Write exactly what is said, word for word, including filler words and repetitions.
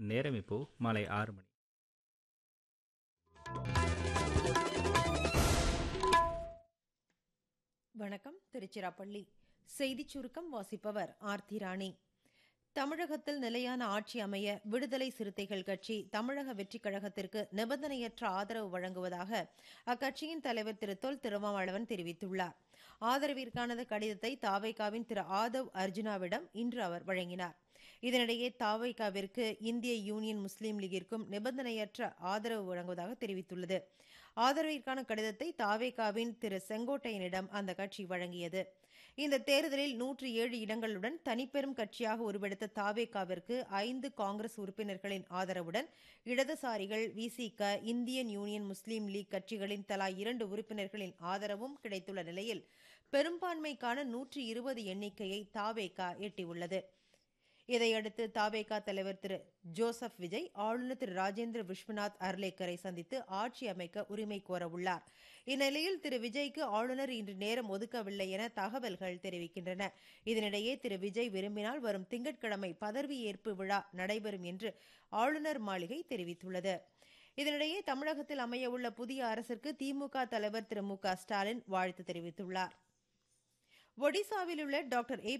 நேரம் இப்போ மாலை ஆறு மணி. வணக்கம். திருச்சிராப்பள்ளி செய்திச் சுருக்கம் வாசிப்பவர் ஆர்த்தி ராணி. தமிழகத்தில் நிலையான ஆட்சி அமைய விடுதலை சிறுத்தைகள் கட்சி தமிழக வெற்றிக் கழகத்திற்கு நிபந்தனையற்ற ஆதரவு வழங்குவதாக அக்கட்சியின் தலைவர் திரு தொல் திருமாவளவன் தெரிவித்துள்ளார். ஆதரவிற்கான கடிதத்தை தாவைக்காவின் திரு ஆதவ் அர்ஜுனாவிடம் இன்று அவர் வழங்கினார். இதனிடையே தாவைக்காவிற்கு இந்திய யூனியன் முஸ்லீம் லீகிற்கும் நிபந்தனையற்ற ஆதரவு வழங்குவதாக தெரிவித்துள்ளது. ஆதரவிற்கான கடிதத்தை தாவேகாவின் திரு செங்கோட்டையனிடம் அந்த கட்சி வழங்கியது. இந்த தேர்தலில் நூற்று ஏழு இடங்களுடன் தனிப்பெரும் கட்சியாக உருவெடுத்த தாவேகாவிற்கு ஐந்து காங்கிரஸ் உறுப்பினர்களின் ஆதரவுடன் இடதுசாரிகள், விசிக, இந்தியன் யூனியன் முஸ்லீம் லீக் கட்சிகளின் தலா இரண்டு உறுப்பினர்களின் ஆதரவும் கிடைத்துள்ள நிலையில் பெரும்பான்மைக்கான நூற்று இருபது எண்ணிக்கையை தாவேகா எட்டியுள்ளது. இதையடுத்து தாவேகா தலைவர் திரு ஜோசப் விஜய் ஆளுநர் திரு ராஜேந்திர விஸ்வநாத் அர்லேக்கரை சந்தித்து ஆட்சி அமைக்க உரிமை கோரவுள்ளார். இந்நிலையில் திரு விஜய்க்கு ஆளுநர் இன்று நேரம் ஒதுக்கவில்லை என தகவல்கள் தெரிவிக்கின்றன. இதனிடையே திரு விஜய் விரும்பினால் வரும் திங்கட்கிழமை பதவியேற்பு விழா நடைபெறும் என்று ஆளுநர் மாளிகை தெரிவித்துள்ளது. இதனிடையே தமிழகத்தில் அமையவுள்ள புதிய அரசிற்கு திமுக தலைவர் திரு மு க ஸ்டாலின் வாழ்த்து தெரிவித்துள்ளார். ஒடிசாவில் உள்ள டாக்டர் ஏ